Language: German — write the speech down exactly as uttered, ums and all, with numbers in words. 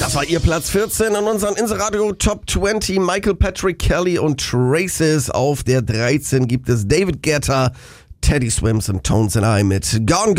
Das war ihr Platz vierzehn in unseren Inseradio Top zwanzig. Michael Patrick Kelly und Traces. Auf der dreizehn gibt es David Guetta, Teddy Swims und Tones and I mit Gone Gone.